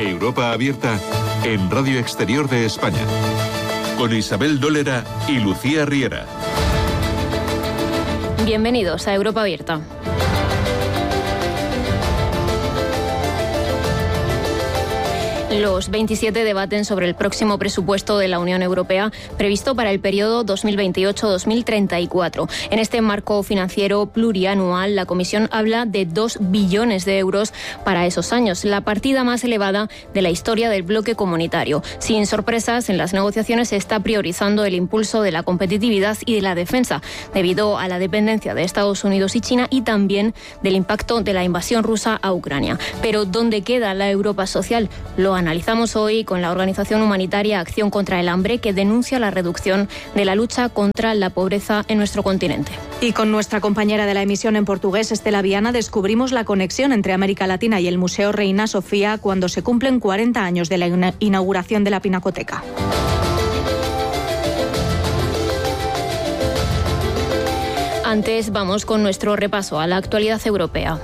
Europa Abierta en Radio Exterior de España, con Isabel Dólera y Lucía Riera. Bienvenidos a Europa Abierta. Los 27 debaten sobre el próximo presupuesto de la Unión Europea previsto para el periodo 2028-2034. En este marco financiero plurianual, la Comisión habla de 2 billones de euros para esos años, la partida más elevada de la historia del bloque comunitario. Sin sorpresas, en las negociaciones se está priorizando el impulso de la competitividad y de la defensa, debido a la dependencia de Estados Unidos y China y también del impacto de la invasión rusa a Ucrania. Pero ¿dónde queda la Europa social? Lo analizamos hoy con la organización humanitaria Acción contra el Hambre, que denuncia la reducción de la lucha contra la pobreza en nuestro continente. Y con nuestra compañera de la emisión en portugués, Estela Viana, descubrimos la conexión entre América Latina y el Museo Reina Sofía cuando se cumplen 40 años de la inauguración de la Pinacoteca. Antes vamos con nuestro repaso a la actualidad europea.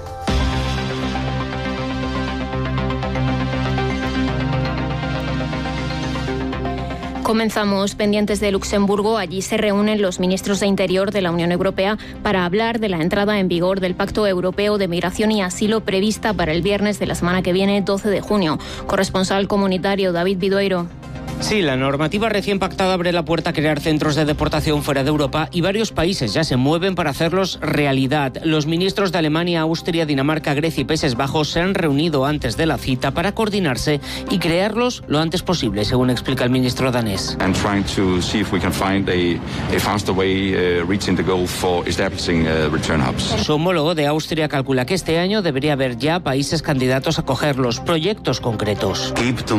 Comenzamos pendientes de Luxemburgo. Allí se reúnen los ministros de Interior de la Unión Europea para hablar de la entrada en vigor del Pacto Europeo de Migración y Asilo prevista para el viernes de la semana que viene, 12 de junio. Corresponsal comunitario David Vidueiro. Sí, la normativa recién pactada abre la puerta a crear centros de deportación fuera de Europa y varios países ya se mueven para hacerlos realidad. Los ministros de Alemania, Austria, Dinamarca, Grecia y Países Bajos se han reunido antes de la cita para coordinarse y crearlos lo antes posible, según explica el ministro danés. Su homólogo de Austria calcula que este año debería haber ya países candidatos a coger los proyectos concretos.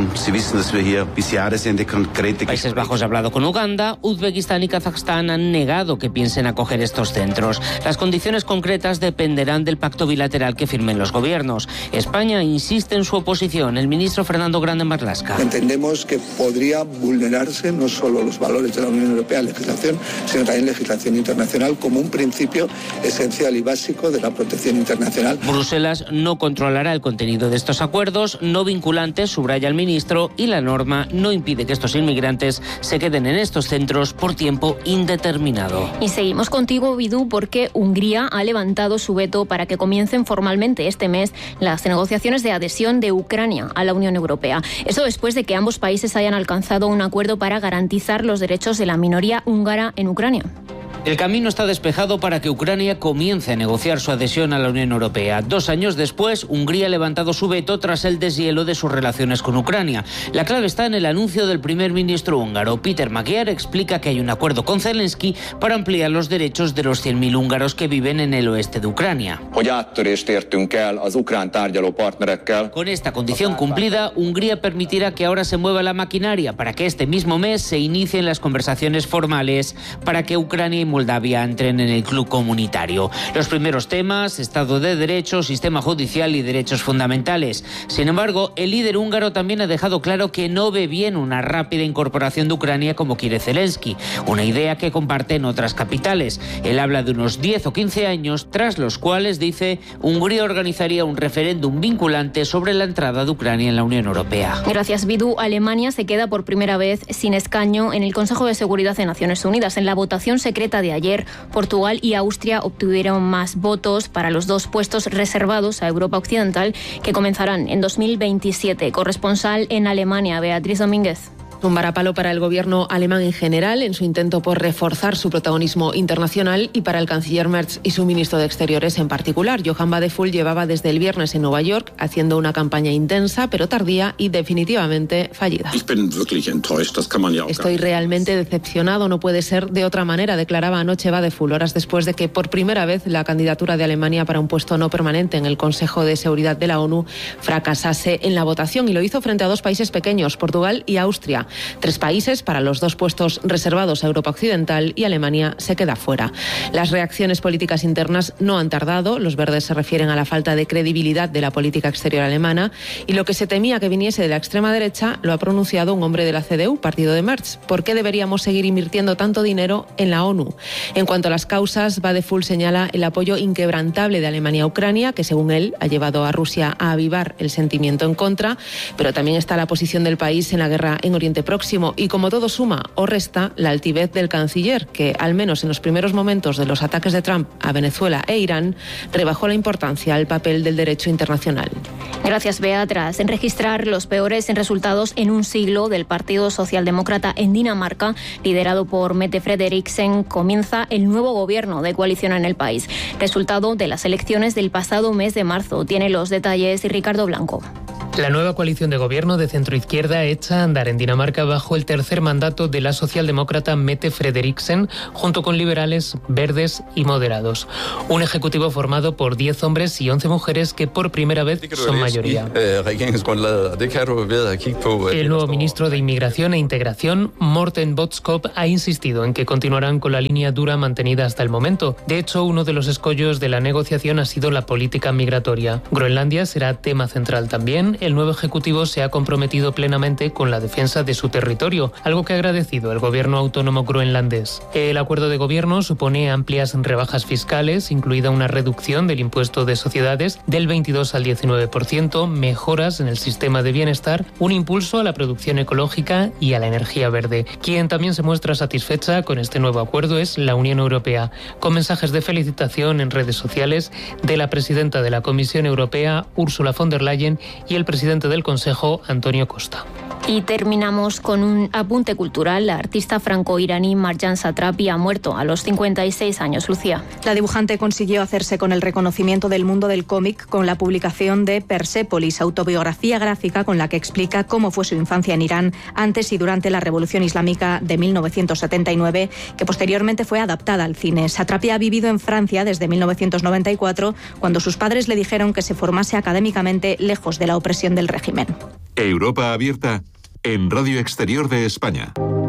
Países Bajos ha hablado con Uganda, Uzbekistán y Kazajstán han negado que piensen acoger estos centros. Las condiciones concretas dependerán del pacto bilateral que firmen los gobiernos. España insiste en su oposición. El ministro Fernando Grande Marlaska. Entendemos que podría vulnerarse no solo los valores de la Unión Europea, legislación, sino también legislación internacional como un principio esencial y básico de la protección internacional. Bruselas no controlará el contenido de estos acuerdos, no vinculantes, subraya el ministro, y la norma no impide que estos inmigrantes se queden en estos centros por tiempo indeterminado. Y seguimos contigo, Bidú, porque Hungría ha levantado su veto para que comiencen formalmente este mes las negociaciones de adhesión de Ucrania a la Unión Europea. Eso después de que ambos países hayan alcanzado un acuerdo para garantizar los derechos de la minoría húngara en Ucrania. El camino está despejado para que Ucrania comience a negociar su adhesión a la Unión Europea. 2 años después, Hungría ha levantado su veto tras el deshielo de sus relaciones con Ucrania. La clave está en el anuncio del primer ministro húngaro. Péter Magyar explica que hay un acuerdo con Zelensky para ampliar los derechos de los 100.000 húngaros que viven en el oeste de Ucrania. Con esta condición cumplida, Hungría permitirá que ahora se mueva la maquinaria para que este mismo mes se inicien las conversaciones formales para que Ucrania y Moldavia entren en el club comunitario. Los primeros temas: Estado de Derecho, sistema judicial y derechos fundamentales. Sin embargo, el líder húngaro también ha dejado claro que no ve bien una rápida incorporación de Ucrania como quiere Zelensky, una idea que comparten otras capitales. Él habla de unos 10 o 15 años, tras los cuales, dice, Hungría organizaría un referéndum vinculante sobre la entrada de Ucrania en la Unión Europea. Gracias, Bidú. Alemania se queda por primera vez sin escaño en el Consejo de Seguridad de Naciones Unidas. En la votación secreta de ayer, Portugal y Austria obtuvieron más votos para los 2 puestos reservados a Europa Occidental, que comenzarán en 2027. Corresponsal en Alemania, Beatriz Domínguez. Un varapalo para el gobierno alemán en general en su intento por reforzar su protagonismo internacional y para el canciller Merz y su ministro de Exteriores en particular. Johann Wadephul llevaba desde el viernes en Nueva York haciendo una campaña intensa, pero tardía y definitivamente fallida. Estoy realmente decepcionado, no puede ser de otra manera, declaraba anoche Wadephul, horas después de que por primera vez la candidatura de Alemania para un puesto no permanente en el Consejo de Seguridad de la ONU fracasase en la votación, y lo hizo frente a 2 países pequeños, Portugal y Austria. 3 países para los 2 puestos reservados a Europa Occidental y Alemania se queda fuera. Las reacciones políticas internas no han tardado. Los verdes se refieren a la falta de credibilidad de la política exterior alemana y lo que se temía que viniese de la extrema derecha lo ha pronunciado un hombre de la CDU, partido de Merz. ¿Por qué deberíamos seguir invirtiendo tanto dinero en la ONU? En cuanto a las causas, Vadeful señala el apoyo inquebrantable de Alemania a Ucrania, que según él ha llevado a Rusia a avivar el sentimiento en contra, pero también está la posición del país en la guerra en Oriente Próximo y como todo suma o resta, la altivez del canciller, que al menos en los primeros momentos de los ataques de Trump a Venezuela e Irán, rebajó la importancia al papel del derecho internacional. Gracias, Bea. Tras registrar los peores resultados en un siglo del Partido Socialdemócrata en Dinamarca, liderado por Mette Frederiksen, comienza el nuevo gobierno de coalición en el país. Resultado de las elecciones del pasado mes de marzo. Tiene los detalles Ricardo Blanco. La nueva coalición de gobierno de centroizquierda echa a andar en Dinamarca bajo el tercer mandato de la socialdemócrata Mette Frederiksen, junto con liberales, verdes y moderados. Un ejecutivo formado por 10 hombres y 11 mujeres que por primera vez son mayoría. El nuevo ministro de Inmigración e Integración, Morten Bødskov, ha insistido en que continuarán con la línea dura mantenida hasta el momento. De hecho, uno de los escollos de la negociación ha sido la política migratoria. Groenlandia será tema central también. El nuevo ejecutivo se ha comprometido plenamente con la defensa de su territorio, algo que ha agradecido el gobierno autónomo groenlandés. El acuerdo de gobierno supone amplias rebajas fiscales, incluida una reducción del impuesto de sociedades del 22 al 19%, mejoras en el sistema de bienestar, un impulso a la producción ecológica y a la energía verde. Quien también se muestra satisfecha con este nuevo acuerdo es la Unión Europea, con mensajes de felicitación en redes sociales de la presidenta de la Comisión Europea, Ursula von der Leyen, y el presidente del Consejo, Antonio Costa. Y terminamos con un apunte cultural. La artista franco-iraní Marjan Satrapi ha muerto a los 56 años. Lucía. La dibujante consiguió hacerse con el reconocimiento del mundo del cómic con la publicación de Persépolis, autobiografía gráfica con la que explica cómo fue su infancia en Irán antes y durante la Revolución Islámica de 1979, que posteriormente fue adaptada al cine. Satrapi ha vivido en Francia desde 1994, cuando sus padres le dijeron que se formase académicamente lejos de la opresión del régimen. Europa abierta en Radio Exterior de España.